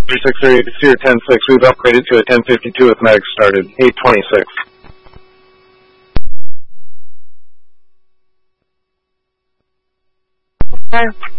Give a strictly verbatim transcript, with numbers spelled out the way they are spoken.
three six three, Sear ten six, we've upgraded to a ten fifty-two with medics started, eight twenty-six. Okay.